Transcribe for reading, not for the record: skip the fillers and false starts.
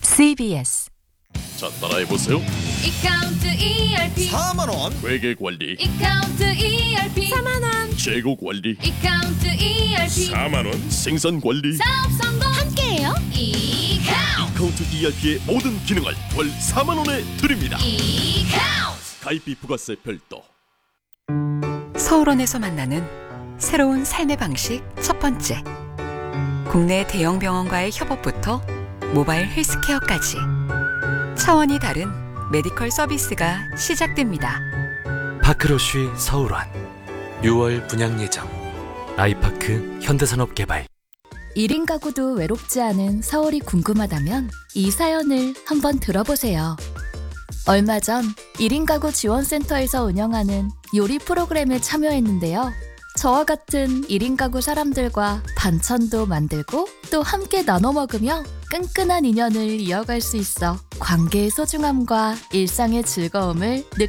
CBS. 자, 따라해보세요. 이카운트 ERP 4만원 회계관리, 이카운트 ERP 4만원. 재고관리, 이카운트 ERP 4만원, 생산관리. 사업 성공 함께해요. 이카운트 카운트 ERP의 모든 기능을 월 4만원에 드립니다. 이카운트 가입비 부가세 별도. 서울원에서 만나는 새로운 삶의 방식 첫 번째. 국내 대형 병원과의 협업부터 모바일 헬스케어까지 차원이 다른 메디컬 서비스가 시작됩니다. 파크로쉬 서울원 6월 분양 예정. 아이파크 현대산업개발. 1인 가구도 외롭지 않은 서울이 궁금하다면 이 사연을 한번 들어보세요. 얼마 전 1인 가구 지원센터에서 운영하는 요리 프로그램에 참여했는데요. 저와 같은 1인 가구 사람들과 반찬도 만들고 또 함께 나눠 먹으며 끈끈한 인연을 이어갈 수 있어 관계의 소중함과 일상의 즐거움을